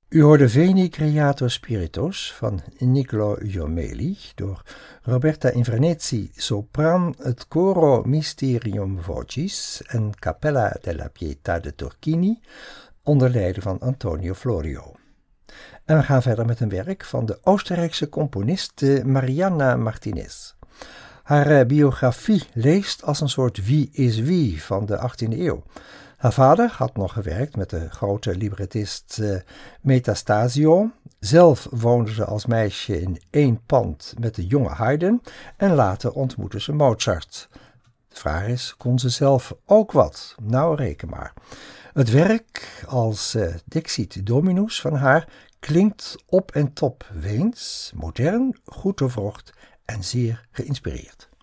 U hoorde Veni Creator Spiritus van Niccolò Jomeli door Roberta Invernizzi sopran, het Coro Mysterium Vocis en Cappella della Pietà de Turchini onder leiding van Antonio Florio. En we gaan verder met een werk van de Oostenrijkse componiste Marianna Martinez. Haar biografie leest als een soort wie is wie van de 18e eeuw. Haar vader had nog gewerkt met de grote librettist Metastasio. Zelf woonde ze als meisje in één pand met de jonge Haydn en later ontmoette ze Mozart. De vraag is, kon ze zelf ook wat? Nou, reken maar. Het werk als Dixit Dominus van haar klinkt op en top Weens, modern, goed doorvrocht en zeer geïnspireerd.